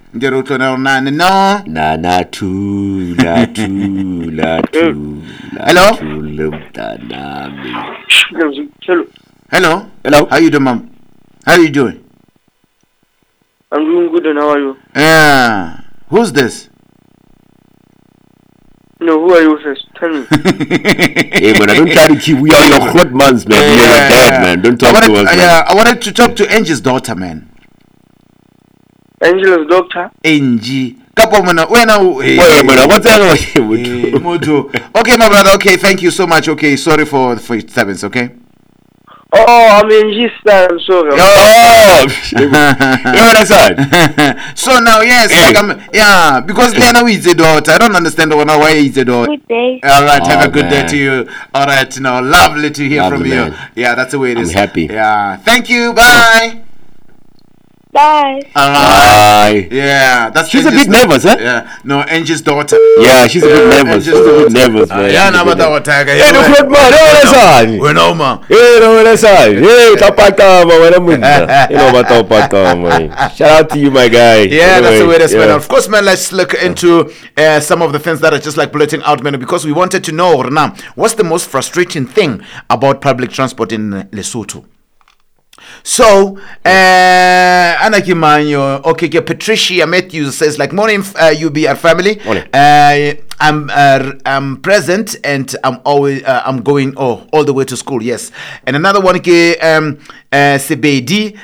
Ngeruto na nani no. Na tu. Hello? Hello. Hello. How you doing, mom? How you doing? I'm doing good, and how are you? Yeah. Who's this? No, who are you first? Tell me. Hey, man, I don't try to keep. We are your hot mans, man. We are your dad, man. Don't talk to us, man. Yeah, I wanted to talk to Angie's daughter, man. Angela's doctor? Angie. Kapo mana, when what's that? Okay, my brother. Okay, thank you so much. Okay, sorry for your disturbance. Okay. Oh, I'm Angie's son. I'm sorry. So now, yes, because Lena is a daughter. I don't understand why he's a daughter. Good day. All right, have a good day to you. All right, lovely to hear from you. Yeah, that's the way it is. I'm happy. Yeah, thank you. Bye. Bye. Bye. Yeah, that's. She's a bit nervous, huh? Yeah, no, Angie's daughter. Yeah, she's a bit nervous. She's a bit nervous, man. Yeah, no, but our tiger. Hey, no, man. We know, man. Hey, shout out to you, my guy. Yeah, that's the way it is, man. Of course, man, let's look into some of the things that are just like blurting out, man, because we wanted to know, now, what's the most frustrating thing about public transport in Lesotho? So, Anakimanyo, okay, Patricia Matthews says, like, morning, UBR family. I'm present and I'm always I'm going all the way to school. Yes, and another one, Sebedi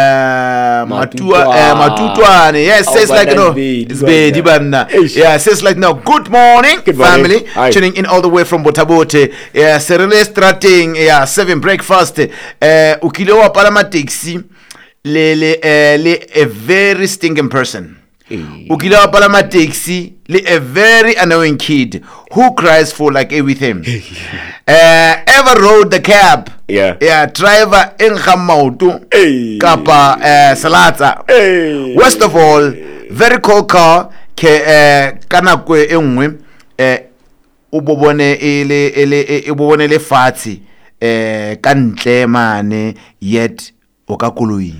Matutwane. Yes, says like it's Bedi Banna. Yeah, says like no. Good morning, family. Tuning in all the way from Botabote. Yeah, Serele Strating. Yeah, serving breakfast. Ukilewa Palama taxi. Le a very stinking person. Ukilewa Palama taxi. A very annoying kid who cries for like everything. Ever rode the cab? Yeah. Driver in Hamautu. Kapa Salata. Worst of all, very cold car. Kanakwe engwe. Ubobone le fati. Kantle mane yet. Okakului.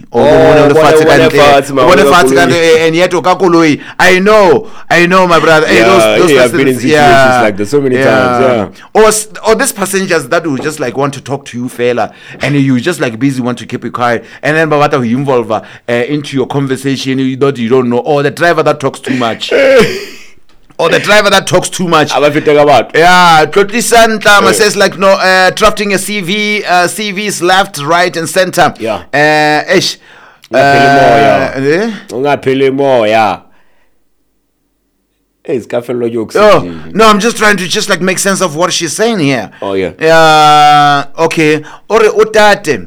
And yet Okakului. I know, my brother. Those I've been in situations like this so many times. Or these passengers that will just like want to talk to you, fella, and you just like busy want to keep it quiet, and then Babata will involve into your conversation you don't know, or the driver that talks too much. Or the driver that talks too much. Yeah, Tlotisan Tama says like no, drafting a CV, CVs left, right, and center. Yeah. No, I'm just trying to just like make sense of what she's saying here. Oh yeah. Okay. Ore utate.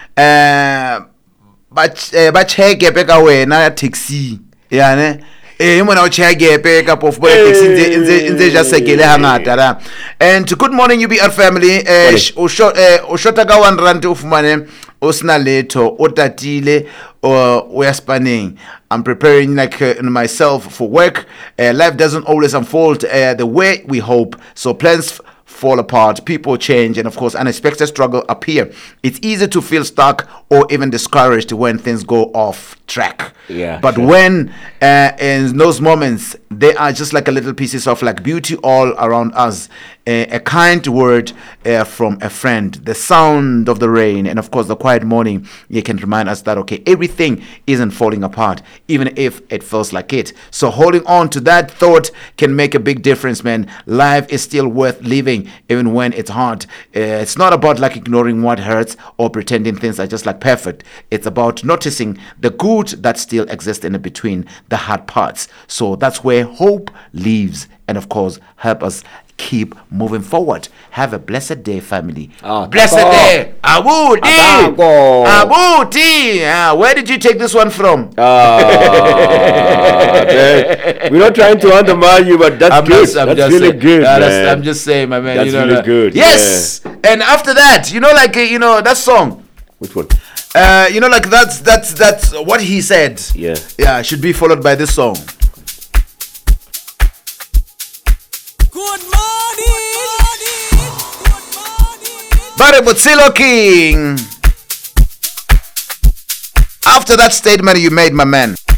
But check beka wena taxi. Yeah, ne. And good morning, UBR family. Oshotagawan Rante Ufmane, Osna Leto, Otatile, we are spanning. I'm preparing like myself for work. Life doesn't always unfold the way we hope. So plans fall apart, people change, and of course unexpected struggle appear. It's easy to feel stuck or even discouraged when things go off track. But when in those moments they are just like a little pieces of like beauty all around us, a kind word from a friend, the sound of the rain, and of course the quiet morning, you can remind us that okay, everything isn't falling apart, even if it feels like it. So holding on to that thought can make a big difference, man. Life is still worth living even when it's hard. It's not about like ignoring what hurts or pretending things are just like perfect. It's about noticing the good that still exists in between the hard parts. So that's where hope lives, and of course help us keep moving forward. Have a blessed day, family. Blessed day. Abuti. Where did you take this one from? We're not trying to undermine you, but that's good. That's really good. I'm just saying, my man. That's really good. Yes. Yeah. And after that, that song. Which one? Like that's what he said. Yeah. Should be followed by this song. Good morning. Barry Butsilo King. After that statement you made, my man.